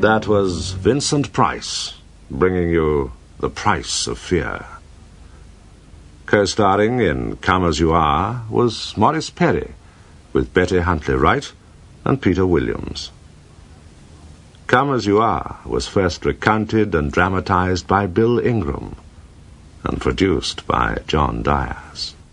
That was Vincent Price, bringing you The Price of Fear. Co-starring in Come As You Are was Maurice Perry, with Betty Huntley Wright and Peter Williams. Come As You Are was first recounted and dramatized by Bill Ingram and produced by John Dias.